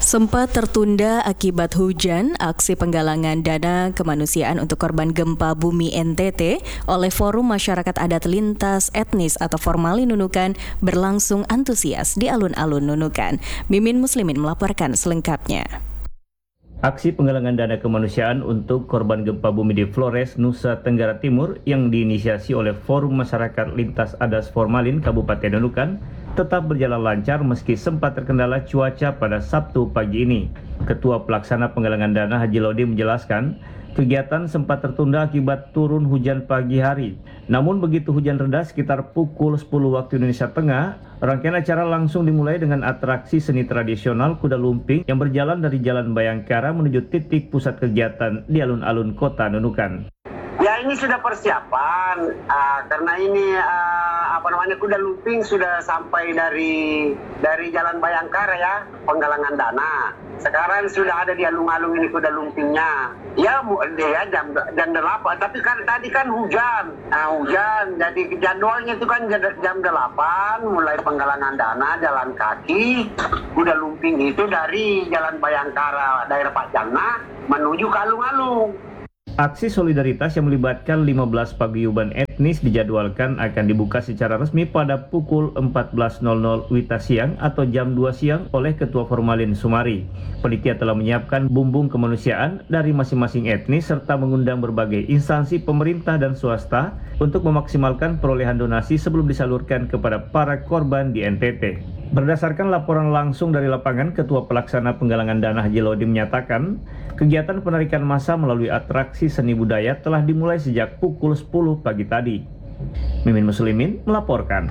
Sempat tertunda akibat hujan, aksi penggalangan dana kemanusiaan untuk korban gempa bumi NTT oleh Forum Masyarakat Adat Lintas Etnis atau Formalin Nunukan berlangsung antusias di alun-alun Nunukan. Mimin Muslimin melaporkan selengkapnya. Aksi penggalangan dana kemanusiaan untuk korban gempa bumi di Flores, Nusa Tenggara Timur yang diinisiasi oleh Forum Masyarakat Lintas Adat Formalin Kabupaten Nunukan tetap berjalan lancar meski sempat terkendala cuaca pada Sabtu pagi ini. Ketua Pelaksana Penggalangan Dana Haji Lodi menjelaskan, kegiatan sempat tertunda akibat turun hujan pagi hari. Namun begitu hujan reda sekitar pukul 10 waktu Indonesia Tengah, rangkaian acara langsung dimulai dengan atraksi seni tradisional kuda lumping yang berjalan dari Jalan Bayangkara menuju titik pusat kegiatan di alun-alun kota Nunukan. Ya, ini sudah persiapan karena ini kuda lumping sudah sampai dari Jalan Bayangkara ya, penggalangan dana. Sekarang sudah ada di alun-alun ini kuda lumpingnya. Ya, jam 8, tapi kan tadi kan hujan. Hujan, jadi jadwalnya itu kan jam 8 mulai penggalangan dana jalan kaki. Kuda lumping itu dari Jalan Bayangkara daerah Pajana menuju ke alun-alun. Aksi solidaritas yang melibatkan 15 paguyuban etnis dijadwalkan akan dibuka secara resmi pada pukul 14.00 WITA siang atau jam 2 siang oleh Ketua Formalin Sumari. Panitia telah menyiapkan bumbung kemanusiaan dari masing-masing etnis serta mengundang berbagai instansi pemerintah dan swasta untuk memaksimalkan perolehan donasi sebelum disalurkan kepada para korban di NTT. Berdasarkan laporan langsung dari lapangan, Ketua Pelaksana Penggalangan Dana Haji Lodi menyatakan, kegiatan penarikan massa melalui atraksi seni budaya telah dimulai sejak pukul 10 pagi tadi. Mimin Muslimin melaporkan.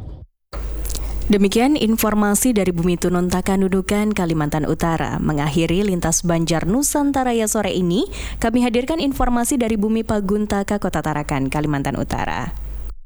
Demikian informasi dari Bumi Tunun Nunukan, Kalimantan Utara. Mengakhiri lintas Banjar Nusantara sore ini, kami hadirkan informasi dari Bumi Paguntaka, Kota Tarakan, Kalimantan Utara.